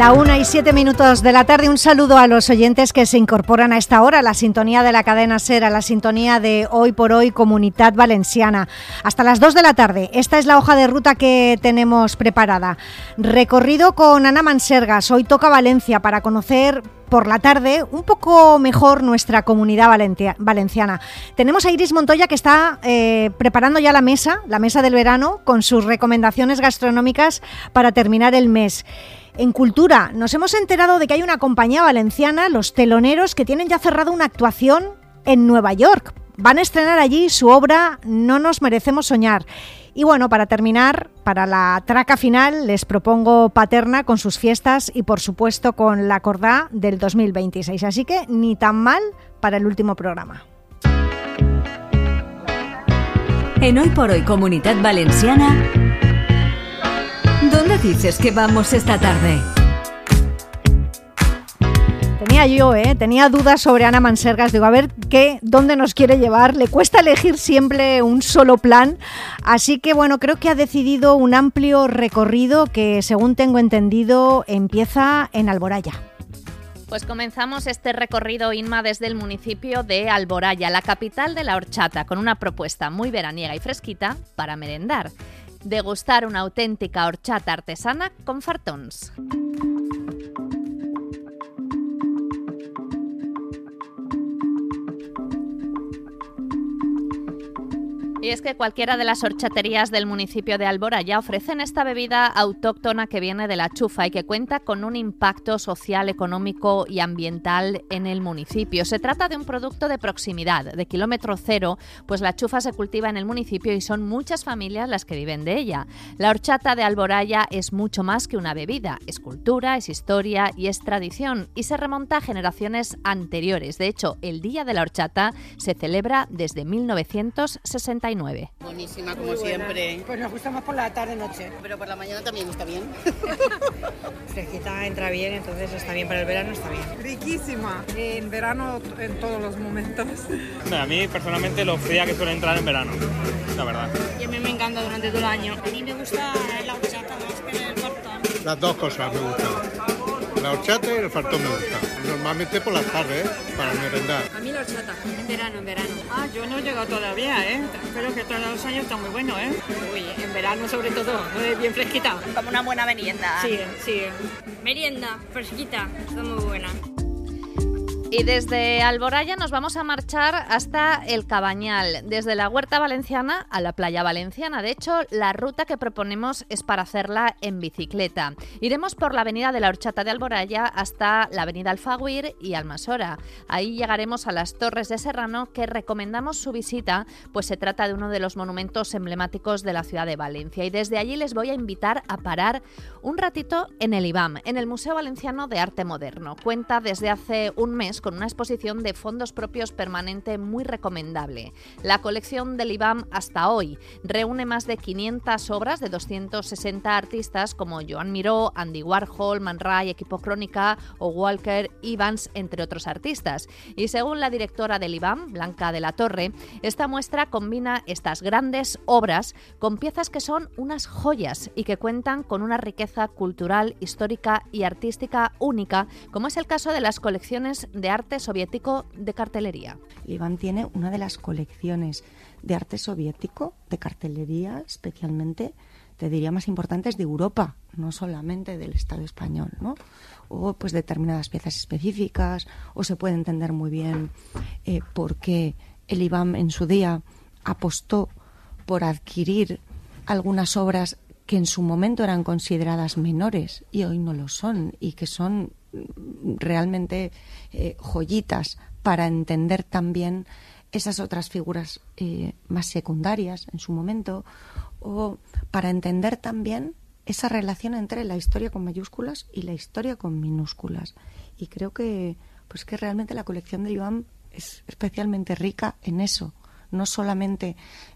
La 1:07 de la tarde. Un saludo a los oyentes que se incorporan a esta hora a la sintonía de la cadena SER, a la sintonía de Hoy por Hoy Comunitat Valenciana. Hasta las 2 de la tarde. Esta es la hoja de ruta que tenemos preparada. Recorrido con Ana Mansergas. Hoy toca Valencia para conocer por la tarde un poco mejor nuestra comunidad valenciana. Tenemos a Iris Montoya, que está preparando ya la mesa del verano, con sus recomendaciones gastronómicas para terminar el mes. En Cultura nos hemos enterado de que hay una compañía valenciana, Los Teloneros, que tienen ya cerrado una actuación en Nueva York. Van a estrenar allí su obra No nos merecemos soñar. Y bueno, para terminar, para la traca final, les propongo Paterna con sus fiestas y por supuesto con la Cordá del 2026. Así que ni tan mal para el último programa. En Hoy por Hoy Comunitat Valenciana, ¿dónde dices que vamos esta tarde? Tenía dudas sobre Ana Mansergas. Digo, a ver dónde nos quiere llevar. Le cuesta elegir siempre un solo plan. Así que bueno, creo que ha decidido un amplio recorrido que, según tengo entendido, empieza en Alboraya. Pues comenzamos este recorrido, Inma, desde el municipio de Alboraya, la capital de la horchata, con una propuesta muy veraniega y fresquita para merendar. Degustar una auténtica horchata artesana con fartons. Y es que cualquiera de las horchaterías del municipio de Alboraya ofrecen esta bebida autóctona que viene de la chufa y que cuenta con un impacto social, económico y ambiental en el municipio. Se trata de un producto de proximidad, de kilómetro cero, pues la chufa se cultiva en el municipio y son muchas familias las que viven de ella. La horchata de Alboraya es mucho más que una bebida, es cultura, es historia y es tradición y se remonta a generaciones anteriores. De hecho, el Día de la Horchata se celebra desde 1969. Buenísima, como siempre. Pues nos gusta más por la tarde-noche. Pero por la mañana también está bien. Fresquita, entra bien, entonces está bien para el verano, está bien. Riquísima, en verano en todos los momentos. A mí personalmente lo fría que suele entrar en verano, la verdad. Y a mí me encanta durante todo el año. A mí me gusta la horchata más que el fartón. Las dos cosas me gustan. La horchata y el fartón me gustan. Normalmente por las tardes, para merendar. A mí la horchata, en verano. Yo no he llegado todavía, Espero que todos los años está muy bueno, Uy, en verano sobre todo, bien fresquita. Como una buena merienda. Sí. Merienda, fresquita, está muy buena. Y desde Alboraya nos vamos a marchar hasta el Cabañal, desde la Huerta Valenciana a la Playa Valenciana. De hecho, la ruta que proponemos es para hacerla en bicicleta. Iremos por la avenida de la Horchata de Alboraya hasta la avenida Alfaguir y Almasora. Ahí llegaremos a las Torres de Serrano, que recomendamos su visita, pues se trata de uno de los monumentos emblemáticos de la ciudad de Valencia. Y desde allí les voy a invitar a parar un ratito en el IBAM, en el Museo Valenciano de Arte Moderno. Cuenta desde hace un mes con una exposición de fondos propios permanente muy recomendable. La colección del IBAM hasta hoy reúne más de 500 obras de 260 artistas como Joan Miró, Andy Warhol, Man Ray, Equipo Crónica o Walker Evans, entre otros artistas. Y según la directora del IBAM, Blanca de la Torre, esta muestra combina estas grandes obras con piezas que son unas joyas y que cuentan con una riqueza cultural, histórica y artística única, como es el caso de las colecciones de arte soviético de cartelería. El IBAM tiene una de las colecciones de arte soviético, de cartelería especialmente, te diría, más importantes de Europa, no solamente del Estado español, ¿no? O pues determinadas piezas específicas, o se puede entender muy bien por qué el IBAM en su día apostó por adquirir algunas obras que en su momento eran consideradas menores y hoy no lo son, y que son realmente joyitas para entender también esas otras figuras más secundarias en su momento, o para entender también esa relación entre la historia con mayúsculas y la historia con minúsculas. Y creo que realmente la colección del IBAM es especialmente rica en eso, no solamente